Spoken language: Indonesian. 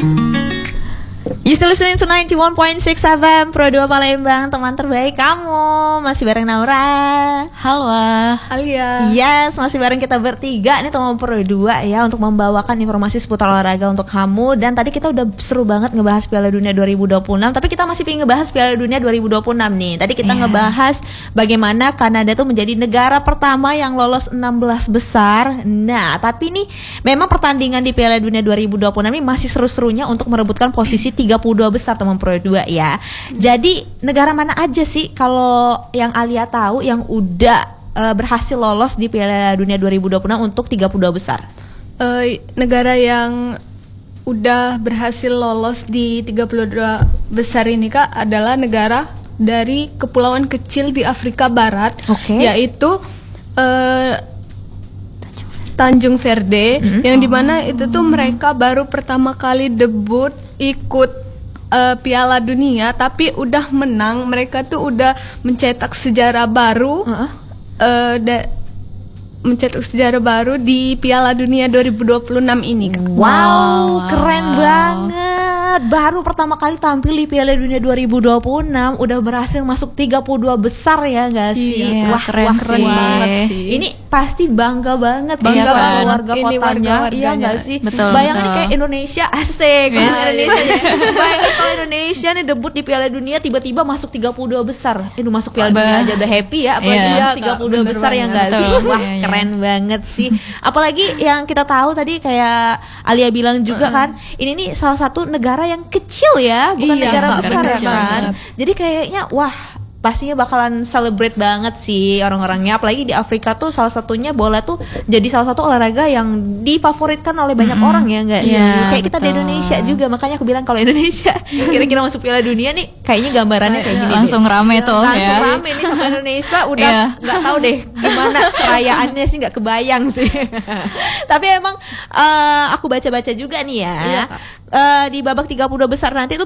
You still listening to 91.6 FM Pro 2 Palembang, teman terbaik kamu. Masih bareng Naura, Halo Alia. Yes, masih bareng kita bertiga nih teman Pro 2 ya, untuk membawakan informasi seputar olahraga untuk kamu. Dan tadi kita udah seru banget ngebahas Piala Dunia 2026, tapi kita masih pengen ngebahas Piala Dunia 2026 nih. Tadi kita ngebahas bagaimana Kanada tuh menjadi negara pertama yang lolos 16 besar. Nah, tapi nih memang pertandingan di Piala Dunia 2026 ini masih seru-serunya untuk merebutkan posisi 32 besar teman Pro 2 ya. Jadi negara mana aja sih kalau yang Alia tahu yang udah berhasil lolos di Piala Dunia 2026 untuk 32 besar? Negara yang udah berhasil lolos di 32 besar ini Kak adalah negara dari kepulauan kecil di Afrika Barat, yaitu Tanjung Verde, yang dimana itu tuh mereka baru pertama kali debut ikut Piala Dunia, tapi udah menang. Mereka tuh udah mencetak sejarah baru, mencetak sejarah baru di Piala Dunia 2026 ini. Wow, keren banget. Baru pertama kali tampil di Piala Dunia 2026 udah berhasil masuk 32 besar ya gak sih? Iya, wah, keren banget sih. Ini pasti bangga banget Bangga banget. warga Ini kotanya. Iya warga-warganya. gak sih? Betul, Bayangin betul. kayak Indonesia asik. Indonesia. Bayangin kalau Indonesia nih debut di Piala Dunia tiba-tiba masuk 32 besar. Itu masuk Piala Dunia aja udah happy ya, apalagi Iya. masuk 32 besar ya gak sih? Betul. Wah, Iya, iya. keren banget sih. Apalagi yang kita tahu tadi kayak Alia bilang juga kan, ini nih salah satu negara yang kecil ya, bukan Iya, negara Kak, besar ya kecil kan. banget. Jadi kayaknya wah, pastinya bakalan celebrate banget sih orang-orangnya. Apalagi di Afrika tuh salah satunya bola tuh jadi salah satu olahraga yang difavoritkan oleh banyak orang ya enggak sih? Iya, Kayak kita di betul. Indonesia juga. Makanya aku bilang kalau Indonesia kira-kira masuk Piala Dunia nih kayaknya gambarannya kayak gini. Langsung rame tuh Langsung ya. rame nih sama Indonesia udah Iya. nggak tahu deh gimana perayaannya sih, nggak kebayang sih. Tapi emang aku baca-baca juga nih ya. Iya, Kak. Di babak 32 besar nanti itu